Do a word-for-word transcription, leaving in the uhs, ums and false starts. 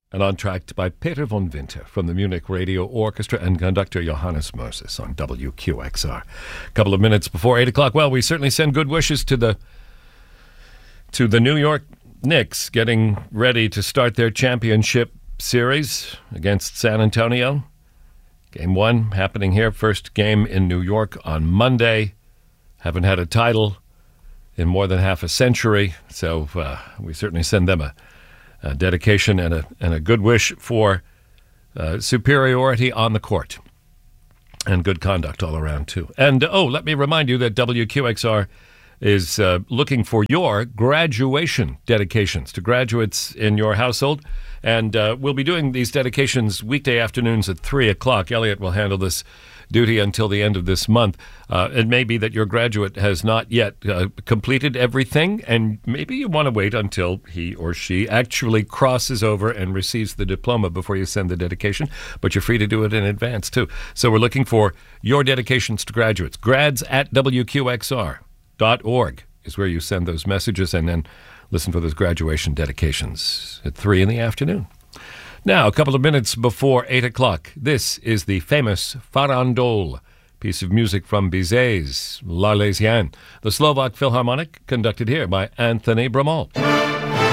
An entr'acte by Peter von Winter from the Munich Radio Orchestra and conductor Johannes Moses on W Q X R. A couple of minutes before eight o'clock. Well, we certainly send good wishes to the to the New York Knicks getting ready to start their championship series against San Antonio. Game one happening here. First game in New York on Monday. Haven't had a title in more than half a century, so uh, we certainly send them a, a dedication and a, and a good wish for uh, superiority on the court and good conduct all around, too. And, oh, let me remind you that W Q X R is uh, looking for your graduation dedications to graduates in your household. And uh, we'll be doing these dedications weekday afternoons at three o'clock. Elliot will handle this duty until the end of this month. Uh, it may be that your graduate has not yet uh, completed everything, and maybe you want to wait until he or she actually crosses over and receives the diploma before you send the dedication, but you're free to do it in advance, too. So we're looking for your dedications to graduates. Grads at W Q X R dot org is where you send those messages, and then listen for those graduation dedications at three in the afternoon. Now, a couple of minutes before eight o'clock, this is the famous Farandole, piece of music from Bizet's L'Arlésienne, the Slovak Philharmonic, conducted here by Anthony Bramall.